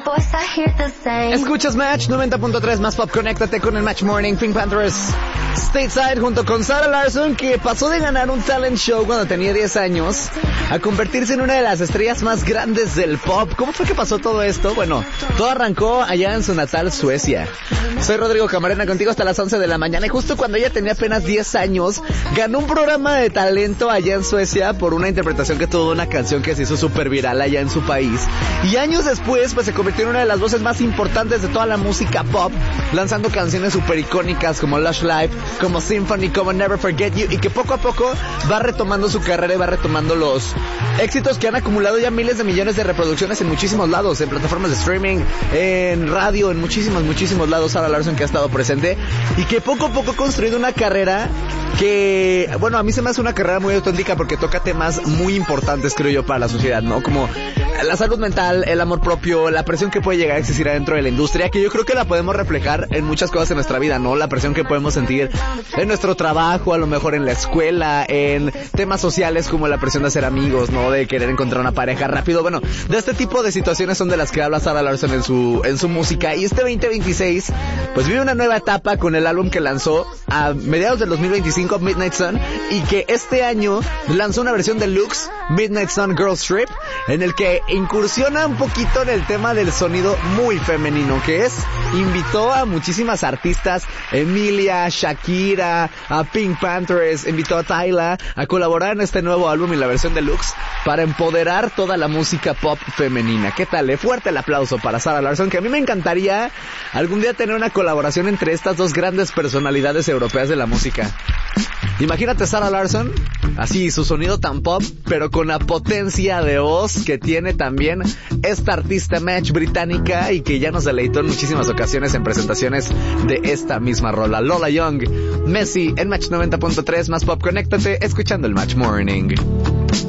Escuchas Match 90.3 más pop. Conéctate con el Match Morning. Pink Panthers Stateside junto con Sarah Larsson, que pasó de ganar un talent show cuando tenía 10 años a convertirse en una de las estrellas más grandes del pop. ¿Cómo fue que pasó todo esto? Bueno, todo arrancó allá en su natal Suecia. Soy Rodrigo Camarena, contigo hasta las 11 de la mañana, y justo cuando ella tenía apenas 10 años ganó un programa de talento allá en Suecia por una interpretación que tuvo de una canción que se hizo súper viral allá en su país. Y años después pues se convirtió en una de las voces más importantes de toda la música pop, lanzando canciones súper icónicas como Lush Life, como Symphony, como Never Forget You, y que poco a poco va retomando su carrera y va retomando los éxitos que han acumulado ya miles de millones de reproducciones en muchísimos lados, en plataformas de streaming, en radio, en muchísimos lados. Sarah Larsson, que ha estado presente y que poco a poco ha construido una carrera que, bueno, a mí se me hace una carrera muy auténtica porque toca temas muy importantes, creo yo, para la sociedad, ¿no? Como la salud mental, el amor propio, la presión que puede llegar a existir adentro de la industria, que yo creo que la podemos reflejar en muchas cosas en nuestra vida, ¿no? La presión que podemos sentir en nuestro trabajo, a lo mejor en la escuela, en temas sociales como la presión de hacer amigos, ¿no? De querer encontrar una pareja rápido. Bueno, de este tipo de situaciones son de las que habla Sarah Larsson en su música. Y este 2026 pues vive una nueva etapa con el álbum que lanzó a mediados del 2025, Midnight Sun, y que este año lanzó una versión deluxe, Midnight Sun Girls Trip, en el que incursiona un poquito en el tema del sonido muy femenino, que es, invitó a muchísimas artistas, Emilia, Shakira, a Pink Panthers, invitó a Tyla a colaborar en este nuevo álbum y la versión deluxe para empoderar toda la música pop femenina. ¿Qué tal? Fuerte el aplauso para Sarah Larsson, que a mí me encantaría algún día tener una colaboración entre estas dos grandes personalidades europeas de la música. Imagínate Sarah Larsson, así su sonido tan pop, pero con la potencia de voz que tiene también esta artista Match británica y que ya nos deleitó en muchísimas ocasiones en presentaciones de esta misma rola. Lola Young, Messi en Match 90.3 más pop. Conéctate escuchando el Match Morning.